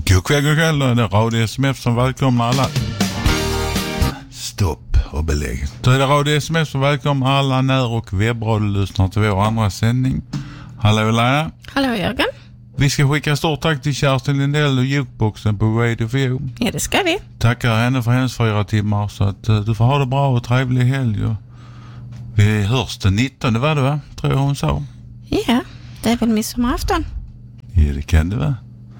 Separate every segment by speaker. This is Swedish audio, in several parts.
Speaker 1: God kväll, det är Radio SMF som välkomnar alla. Stopp och belägg. Då är det Radio SMF som välkomnar alla när- och webbradiolyssnare till vår andra sändning. Hallå Laila.
Speaker 2: Hallå Jörgen.
Speaker 1: Vi ska skicka stort tack till Kerstin Lindell och Jukeboxen på Radio 4.
Speaker 2: Ja, det ska vi.
Speaker 1: Tackar henne för hennes 4 timmar så att du får ha det bra och trevlig helg. Och vi hörs den 19, var det va? Tror jag hon sa.
Speaker 2: Ja, det är väl midsommarafton.
Speaker 1: Ja, det kan det vara.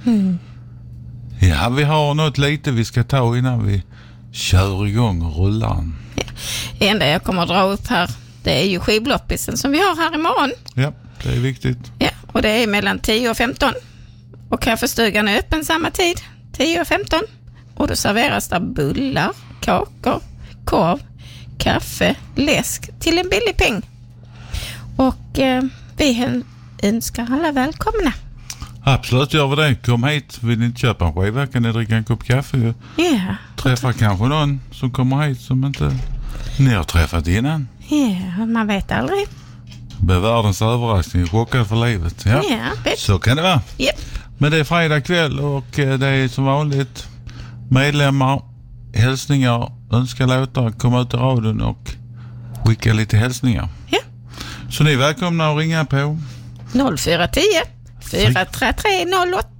Speaker 1: Ja, vi har något lite vi ska ta innan vi kör igång och rullar.
Speaker 2: Ja. Det enda jag kommer att dra upp här, det är ju skivloppisen som vi har här imorgon.
Speaker 1: Ja, det är viktigt.
Speaker 2: Ja, och det är mellan 10 och 15. Och kaffestugan är öppen samma tid, 10 och 15. Och då serveras där bullar, kakor, korv, kaffe, läsk till en billig peng. Och vi önskar alla välkomna.
Speaker 1: Absolut, gör vi det. Kom hit. Vill ni inte köpa en skiva kan ni dricka en kopp kaffe.
Speaker 2: Ja.
Speaker 1: Träffa kanske någon som kommer hit som inte ni har träffat innan.
Speaker 2: Ja, man vet aldrig.
Speaker 1: Det är världens överraskning. Chockad för livet. Ja,
Speaker 2: vet.
Speaker 1: så kan det vara.
Speaker 2: Yep.
Speaker 1: Men det är fredag kväll och det är som vanligt medlemmar, hälsningar, önska låtar, komma ut i radion och skicka lite hälsningar.
Speaker 2: Ja.
Speaker 1: Så ni är välkomna att ringa på
Speaker 2: 0410 433 08.